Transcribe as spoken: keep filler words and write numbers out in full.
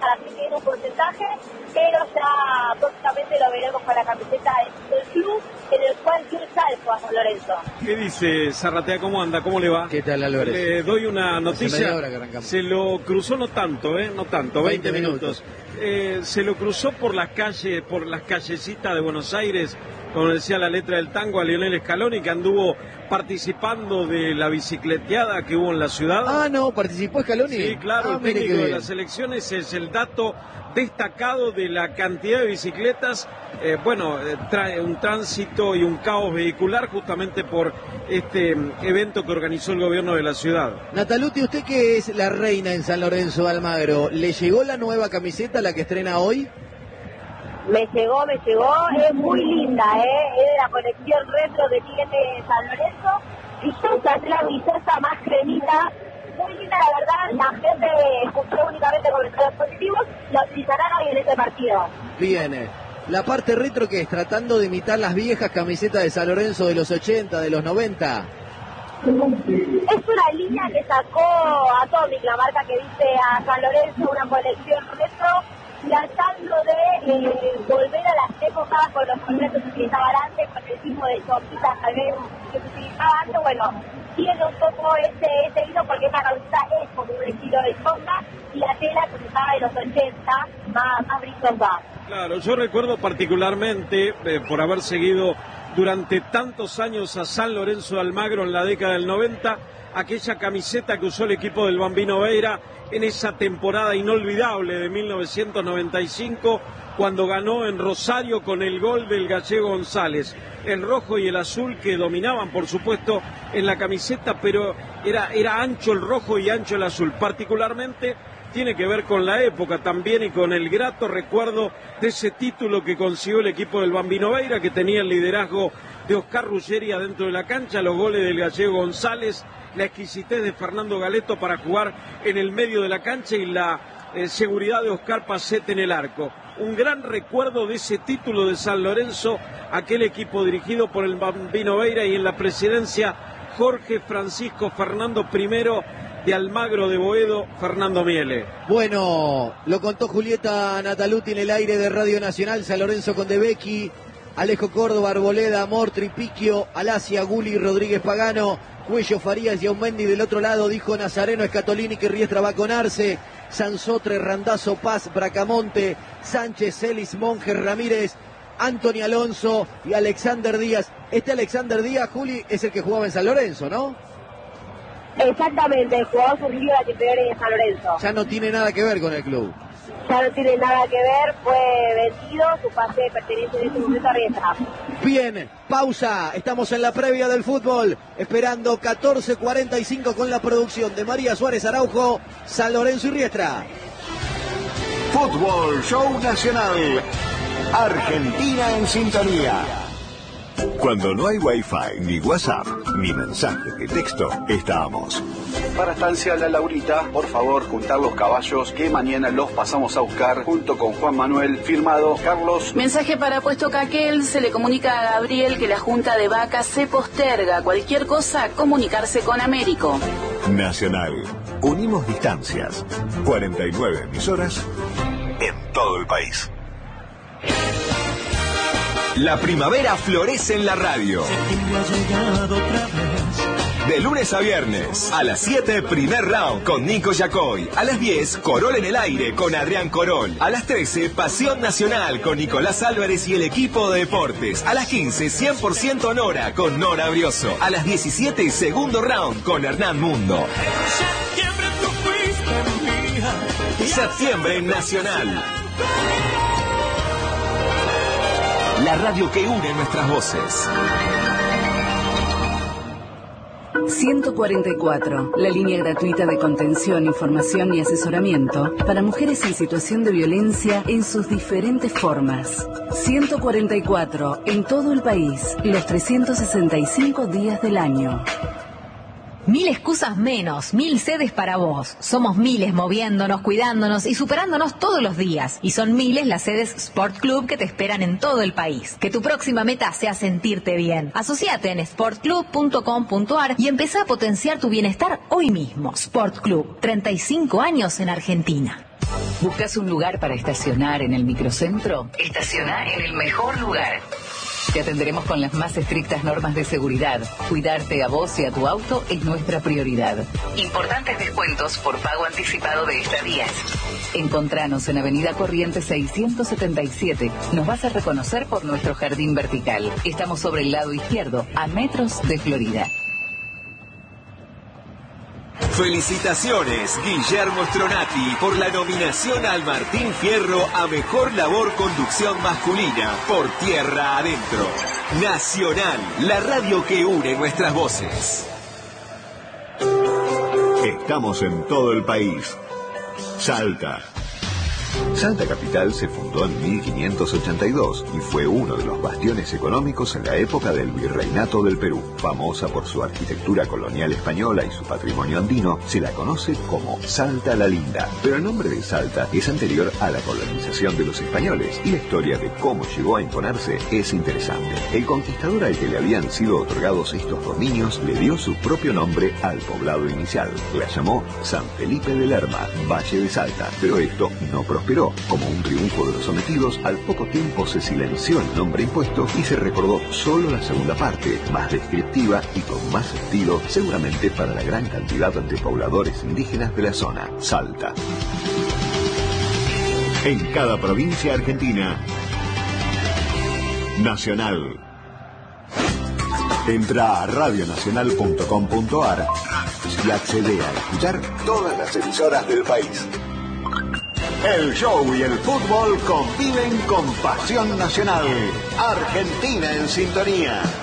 así tiene un porcentaje, pero ya próximamente lo veremos con la camiseta del club, en el cual tiene salto a San Lorenzo. ¿Qué dice Zarratea? ¿Cómo anda? ¿Cómo le va? ¿Qué tal, Álvarez? Le doy una noticia. Se lo cruzó no tanto, ¿eh? No tanto, veinte, veinte minutos. minutos. Eh, se lo cruzó por las calles, por las callecitas de Buenos Aires, como decía la letra del tango, a Lionel Scaloni, que anduvo participando de la bicicleteada que hubo en la ciudad. Ah, no, participó Scaloni. Sí, claro, ah, el técnico de las elecciones es el dato destacado de la cantidad de bicicletas, eh, bueno, trae un tránsito y un caos vehicular justamente por este evento que organizó el gobierno de la ciudad. Nataluti, usted que es la reina en San Lorenzo de Almagro, ¿le llegó la nueva camiseta, la que estrena hoy? Me llegó, me llegó, es muy linda, ¿eh? Es de la colección retro que tiene San Lorenzo, y esta es la princesa más cremita, muy linda la verdad, la gente escuchó únicamente comentarios positivos, la utilizarán hoy en este partido. Bien, la parte retro que es, tratando de imitar las viejas camisetas de San Lorenzo de los ochenta, de los noventa. Es una línea que sacó Atomic, la marca que dice a San Lorenzo, una colección retro, tratando de eh, volver a las épocas con los colores que se utilizaban antes, con el tipo de chompitas tal vez que se utilizaba antes. Bueno, tiene un poco ese, ese hilo porque esta camiseta es como un estilo de chompa y la tela que se usaba en los ochenta, más, más brillosa. Claro, yo recuerdo particularmente, eh, por haber seguido durante tantos años a San Lorenzo de Almagro en la década del noventa, aquella camiseta que usó el equipo del Bambino Veira en esa temporada inolvidable de mil novecientos noventa y cinco, cuando ganó en Rosario con el gol del Gallego González. El rojo y el azul que dominaban, por supuesto, en la camiseta, pero era, era ancho el rojo y ancho el azul. Particularmente tiene que ver con la época también y con el grato recuerdo de ese título que consiguió el equipo del Bambino Veira, que tenía el liderazgo de Oscar Ruggeri adentro de la cancha, los goles del Gallego González, la exquisitez de Fernando Galeto para jugar en el medio de la cancha y la eh, seguridad de Oscar Pacete en el arco. Un gran recuerdo de ese título de San Lorenzo, aquel equipo dirigido por el Bambino Veira y en la presidencia Jorge Francisco Fernando primero de Almagro de Boedo, Fernando Miele. Bueno, lo contó Julieta Nataluti en el aire de Radio Nacional. San Lorenzo con De Becchi, Alejo Córdoba, Arboleda, Mortri, Piquio, Alasia, Guli, Rodríguez Pagano, Cuello, Farías y Aumendi del otro lado. Dijo Nazareno, Escatolini que Riestra va con Arce, Sansotre, Randazzo, Paz, Bracamonte, Sánchez, Celis, Monjes, Ramírez, Antoni Alonso y Alexander Díaz. Este Alexander Díaz, Juli, es el que jugaba en San Lorenzo, ¿no? Exactamente, el jugador surgió de las inferiores de San Lorenzo. Ya no tiene nada que ver con el club. Ya no tiene nada que ver, fue vendido, su pase pertenece en este momento a Riestra. Bien, pausa, estamos en la previa del fútbol, esperando catorce cuarenta y cinco con la producción de María Suárez Araujo, San Lorenzo y Riestra. Fútbol Show Nacional, Argentina en sintonía. Cuando no hay Wi-Fi, ni WhatsApp, ni mensaje de texto, estamos. Para Estancia La Laurita, por favor, juntar los caballos que mañana los pasamos a buscar junto con Juan Manuel, firmado Carlos. Mensaje para Puesto Caquel, se le comunica a Gabriel que la junta de vacas se posterga. Cualquier cosa, comunicarse con Américo. Nacional, unimos distancias. cuarenta y nueve emisoras en todo el país. La primavera florece en la radio. De lunes a viernes, a las siete, primer round con Nico Yacoy. A las diez, Corol en el aire con Adrián Corol. A las trece, Pasión Nacional con Nicolás Álvarez y el equipo de deportes. A las quince, cien por ciento Nora con Nora Brioso. A las diecisiete, segundo round con Hernán Mundo. Septiembre Nacional. La radio que une nuestras voces. ciento cuarenta y cuatro, la línea gratuita de contención, información y asesoramiento para mujeres en situación de violencia en sus diferentes formas. ciento cuarenta y cuatro, en todo el país, los trescientos sesenta y cinco días del año. Mil excusas menos, mil sedes para vos. Somos miles moviéndonos, cuidándonos y superándonos todos los días. Y son miles las sedes Sport Club que te esperan en todo el país. Que tu próxima meta sea sentirte bien. Asociate en sport club punto com punto a r y empezá a potenciar tu bienestar hoy mismo. Sport Club, treinta y cinco años en Argentina. ¿Buscas un lugar para estacionar en el microcentro? Estaciona en el mejor lugar. Te atenderemos con las más estrictas normas de seguridad. Cuidarte a vos y a tu auto es nuestra prioridad. Importantes descuentos por pago anticipado de estadías. Encontranos en Avenida Corrientes seiscientos setenta y siete. Nos vas a reconocer por nuestro jardín vertical. Estamos sobre el lado izquierdo, a metros de Florida. Felicitaciones, Guillermo Stronati, por la nominación al Martín Fierro a Mejor Labor Conducción Masculina por Tierra Adentro. Nacional, la radio que une nuestras voces. Estamos en todo el país. Salta. Salta Capital se fundó en mil quinientos ochenta y dos y fue uno de los bastiones económicos en la época del Virreinato del Perú. Famosa por su arquitectura colonial española y su patrimonio andino, se la conoce como Salta la Linda. Pero el nombre de Salta es anterior a la colonización de los españoles y la historia de cómo llegó a imponerse es interesante. El conquistador al que le habían sido otorgados estos dominios le dio su propio nombre al poblado inicial. La llamó San Felipe de Lerma, Valle de Salta, pero esto no prosperó. Como un triunfo de los sometidos, al poco tiempo se silenció el nombre impuesto y se recordó solo la segunda parte, más descriptiva y con más estilo, seguramente para la gran cantidad de pobladores indígenas de la zona, Salta. En cada provincia argentina, Nacional. Entra a radio nacional punto com punto a r y accede a escuchar todas las emisoras del país. El show y el fútbol conviven con pasión nacional. Argentina en sintonía.